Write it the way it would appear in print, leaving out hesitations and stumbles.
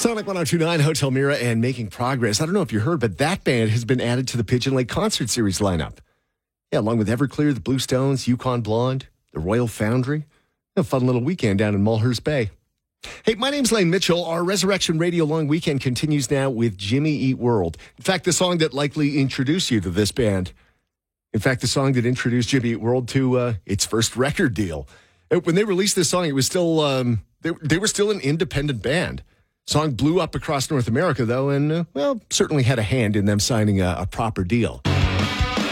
Sonic 102.9, Hotel Mira, and making progress. I don't know if you heard, but that band has been added to the Pigeon Lake Concert Series lineup. Yeah, along with Everclear, the Blue Stones, Yukon Blonde, the Royal Foundry. A fun little weekend down in Mulhurst Bay. Hey, my name's Lane Mitchell. Our Resurrection Radio Long Weekend continues now with Jimmy Eat World. In fact, the song that likely introduced you to this band. In fact, the song that introduced Jimmy Eat World to its first record deal. When they released this song, it was still they were still an independent band. Song blew up across North America, though, and, certainly had a hand in them signing a proper deal.